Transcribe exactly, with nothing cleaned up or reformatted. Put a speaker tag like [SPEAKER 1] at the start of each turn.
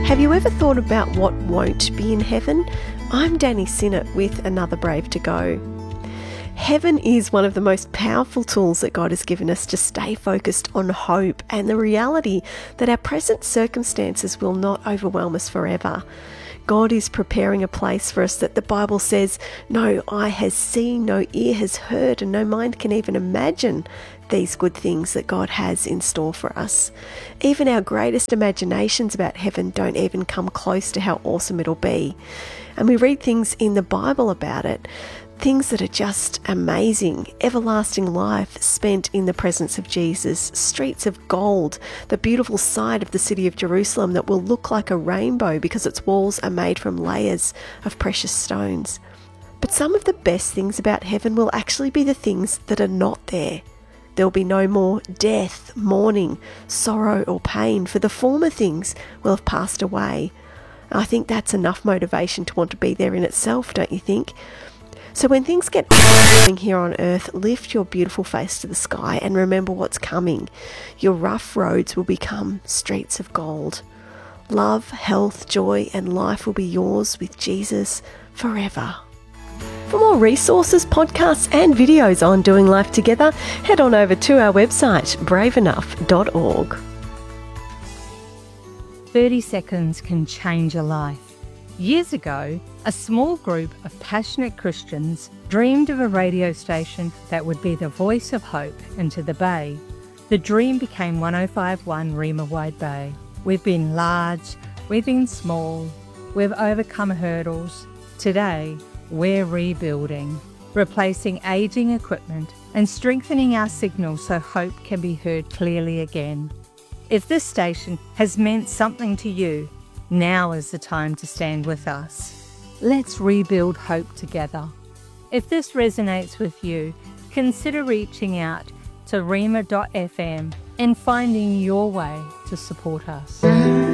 [SPEAKER 1] Have you ever thought about what won't be in heaven? I'm Danny Sinnott with Another Brave to Go. Heaven is one of the most powerful tools that God has given us to stay focused on hope and the reality that our present circumstances will not overwhelm us forever. God is preparing a place for us that the Bible says no eye has seen, no ear has heard, and no mind can even imagine these good things that God has in store for us. Even our greatest imaginations about heaven don't even come close to how awesome it'll be. And we read things in the Bible about it, things that are just amazing. Everlasting life spent in the presence of Jesus, streets of gold, the beautiful side of the city of Jerusalem that will look like a rainbow because its walls are made from layers of precious stones. But some of the best things about heaven will actually be the things that are not there. There will be no more death, mourning, sorrow or pain, for the former things will have passed away. I think that's enough motivation to want to be there in itself, don't you think? So when things get here on earth, lift your beautiful face to the sky and remember what's coming. Your rough roads will become streets of gold. Love, health, joy, and life will be yours with Jesus forever. For more resources, podcasts, and videos on doing life together, head on over to our website, brave enough dot org.
[SPEAKER 2] thirty seconds can change a life. Years ago, a small group of passionate Christians dreamed of a radio station that would be the voice of hope into the Bay. The dream became one oh five point one Reema Wide Bay. We've been large, we've been small, we've overcome hurdles. Today, we're rebuilding, replacing ageing equipment and strengthening our signal so hope can be heard clearly again. If this station has meant something to you, now is the time to stand with us. Let's rebuild hope together. If this resonates with you, consider reaching out to reema dot f m and finding your way to support us.